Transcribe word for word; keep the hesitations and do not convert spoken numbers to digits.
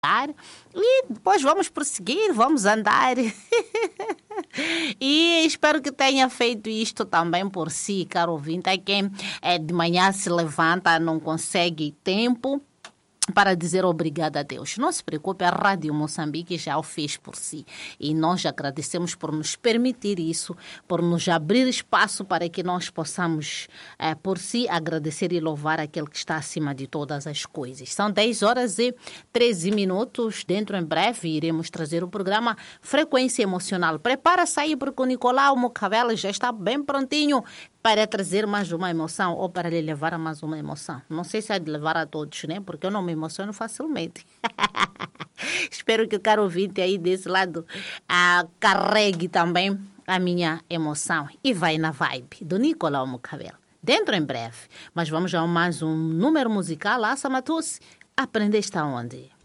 e depois vamos prosseguir, vamos andar. E espero que tenha feito isto também por si, caro ouvinte. É quem é, de manhã se levanta, não consegue tempo para dizer obrigado a Deus. Não se preocupe, a Rádio Moçambique já o fez por si. E nós agradecemos por nos permitir isso, por nos abrir espaço para que nós possamos, eh, por si, agradecer e louvar aquele que está acima de todas as coisas. São dez horas e treze minutos. Dentro em breve iremos trazer o programa Frequência Emocional. Prepara-se aí porque o Nicolau Mocavela já está bem prontinho para trazer mais uma emoção ou para lhe levar a mais uma emoção. Não sei se é de levar a todos, né? Porque eu não me emociono facilmente. Espero que o caro ouvinte aí desse lado ah, carregue também a minha emoção e vai na vibe do Nicolau Mocavela. Dentro em breve. Mas vamos a mais um número musical. Assa Matusse, aprendeste aonde?